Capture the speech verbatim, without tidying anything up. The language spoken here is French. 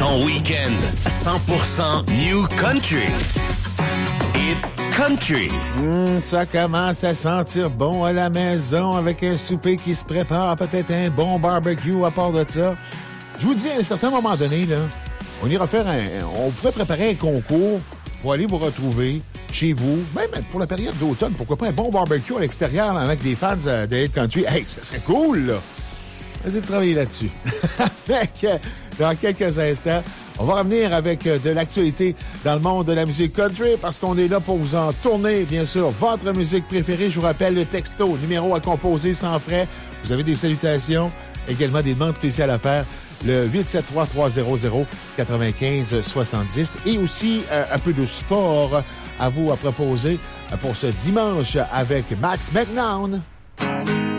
Ton week-end cent pour cent New Country. Hit Country. Mmh, ça commence à sentir bon à la maison avec un souper qui se prépare, peut-être un bon barbecue à part de ça. Je vous dis, à un certain moment donné, là, on ira faire un... On pourrait préparer un concours pour aller vous retrouver chez vous, même pour la période d'automne. Pourquoi pas un bon barbecue à l'extérieur là, avec des fans euh, de Hit Country? Hey, ça serait cool, là! Essayez de travailler là-dessus. Dans quelques instants, on va revenir avec de l'actualité dans le monde de la musique country parce qu'on est là pour vous en tourner, bien sûr, votre musique préférée. Je vous rappelle le texto, numéro à composer sans frais. Vous avez des salutations, également des demandes spéciales à faire. Le huit sept trois, trois zéro zéro, neuf cinq sept zéro et aussi euh, un peu de sport à vous à proposer pour ce dimanche avec Max McNown.